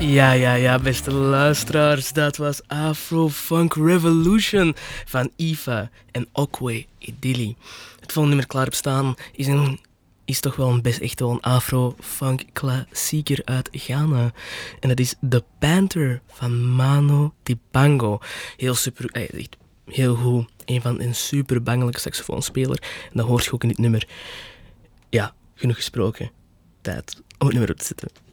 Ja, beste luisteraars. Dat was Afro-Funk Revolution van Ifa en Okwe Idili. Het volgende nummer klaar op staan is toch wel echt wel een Afro-Funk klassieker uit Ghana. En dat is The Panther van Mano Dibango. Echt heel goed. Een super bangelijke saxofoonspeler. En dat hoort je ook in dit nummer. Ja, genoeg gesproken. Tijd om het nummer op te zetten.